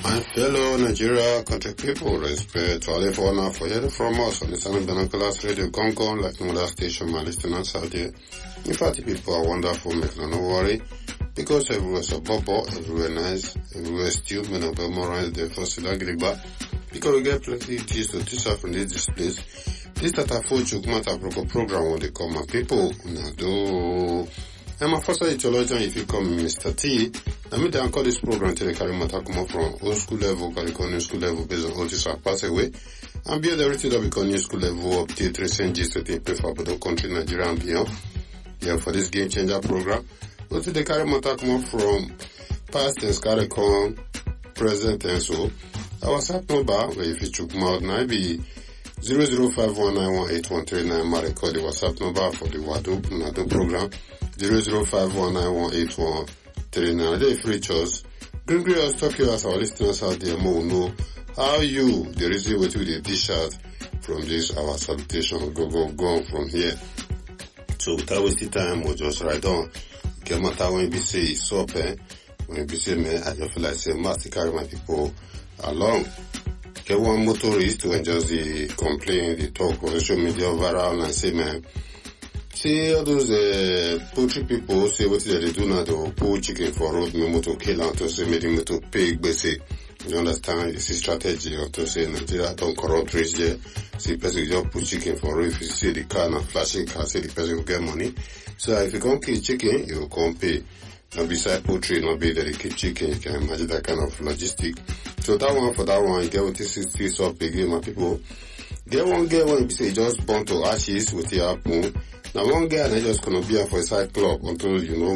My fellow Nigeria country people, respect to all everyone for hearing from us on the Sound Binoculars Radio Gong, like no other station, my listeners out there. In fact, the people are wonderful, make no worry, because everywhere's a bubble, everywhere nice, everywhere still, men of Belmorans, the first Silagriba, because we get plenty of things to teach us from this place. This that I thought you come out program when they call my people, do. I'm a first theologian if you call me Mr. T. I mean, I call this program till the carry matter come from old school level, new school level based on all this I pass away. And beyond everything that we call new school level, update, recent gist, to pay for the country, Nigeria and beyond. Yeah, for this game changer program. But the carry matter come from past and carry come, present and so. Our WhatsApp number, where if you check out, now be 0051918139. My record the WhatsApp number for the Nado program. 0051918139. They free choice. Gregory was talking as our listeners out there more know how you, the reason what we dish out from this our salutation go from here. So without wasting time, we'll just write on. Get matter when we say it's up, when we say man, I just feel like say must carry my people along. Get one motorist to just the complain, the talk on social media viral and say man, see all those poultry people say what they do now, they pull chicken for road, me to kill and to say maybe to pay basic. You understand? It's a strategy or to say Nigeria don't corrupt rich there. See person just put chicken for road. If you see the car and flashing car, say the person will get money. So if you can't kill chicken, you will come pay. Now beside poultry, not be that you keep chicken, you can imagine that kind of logistic. So that one for that one, you get what this is still up again, my people. Get one, you say just burn to ashes with the apple. Now one guy and I just gonna be for a side club until you know